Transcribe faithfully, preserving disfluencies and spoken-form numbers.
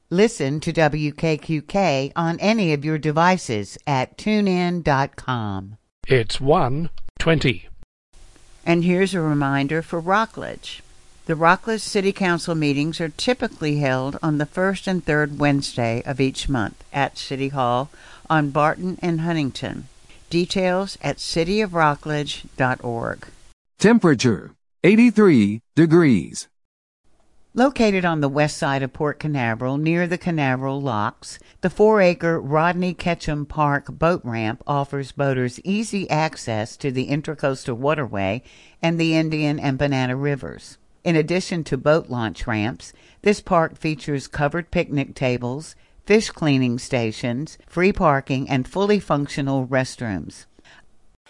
Listen to W K Q K on any of your devices at tune in dot com. It's one twenty. And here's a reminder for Rockledge. The Rockledge City Council meetings are typically held on the first and third Wednesday of each month at City Hall on Barton and Huntington. Details at city of rockledge dot org. Temperature eighty-three degrees. Located on the west side of Port Canaveral near the Canaveral Locks, the four-acre Rodney Ketchum Park boat ramp offers boaters easy access to the Intracoastal Waterway and the Indian and Banana Rivers. In addition to boat launch ramps, this park features covered picnic tables, fish cleaning stations, free parking, and fully functional restrooms.